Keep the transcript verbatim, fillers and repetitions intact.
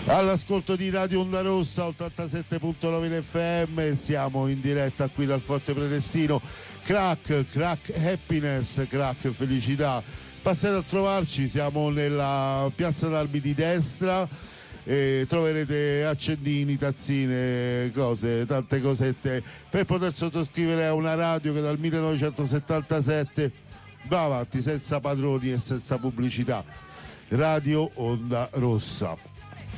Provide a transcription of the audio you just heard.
All'ascolto di Radio Onda Rossa ottantasette virgola nove F M, siamo in diretta qui dal Forte Prenestino. Crack, crack happiness, crack felicità. Passate a trovarci, siamo nella piazza d'Armi di destra e troverete accendini, tazzine, cose, tante cosette per poter sottoscrivere a una radio che dal millenovecentosettantasette va avanti senza padroni e senza pubblicità. Radio Onda Rossa.